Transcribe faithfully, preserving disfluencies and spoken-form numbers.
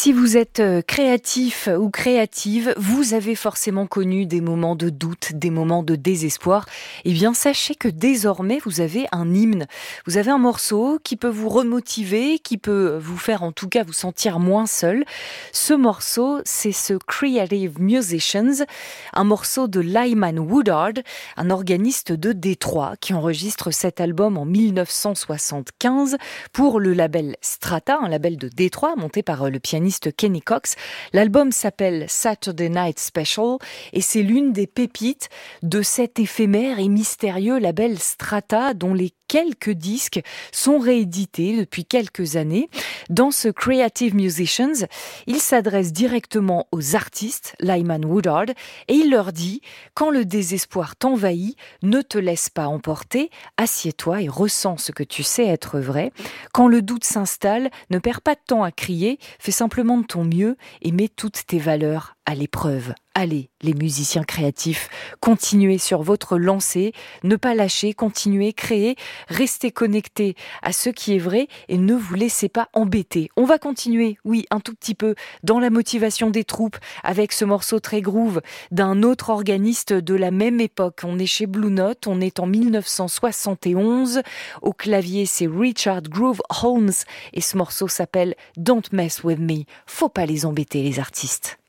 Si vous êtes euh, créatif ou créative, vous avez forcément connu des moments de doute, des moments de désespoir. Eh bien, sachez que désormais, vous avez un hymne. Vous avez un morceau qui peut vous remotiver, qui peut vous faire en tout cas vous sentir moins seul. Ce morceau, c'est ce Creative Musicians, un morceau de Lyman Woodard, un organiste de Détroit qui enregistre cet album en mille neuf cent soixante-quinze pour le label Strata, un label de Détroit monté par le pianiste Kenny Cox. L'album s'appelle Saturday Night Special et c'est l'une des pépites de cet éphémère et mystérieux label Strata dont les quelques disques sont réédités depuis quelques années. Dans ce Creative Musicians, il s'adresse directement aux artistes, Lyman Woodard, et il leur dit « Quand le désespoir t'envahit, ne te laisse pas emporter, assieds-toi et ressens ce que tu sais être vrai. Quand le doute s'installe, ne perds pas de temps à crier, fais simplement de ton mieux et mets toutes tes valeurs à l'épreuve. » Allez, les musiciens créatifs, continuez sur votre lancée, ne pas lâcher, continuez, créez, restez connectés à ce qui est vrai et ne vous laissez pas embêter. On va continuer, oui, un tout petit peu, dans la motivation des troupes, avec ce morceau très groove d'un autre organiste de la même époque. On est chez Blue Note, on est en mille neuf cent soixante et onze. Au clavier, c'est Richard Groove Holmes et ce morceau s'appelle Don't Mess With Me. Faut pas les embêter, les artistes.